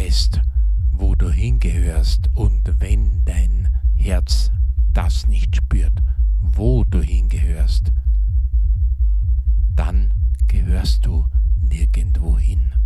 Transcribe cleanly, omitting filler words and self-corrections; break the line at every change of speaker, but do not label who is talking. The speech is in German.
weißt, wo du hingehörst, und wenn dein Herz das nicht spürt, wo du hingehörst, dann gehörst du nirgendwo hin.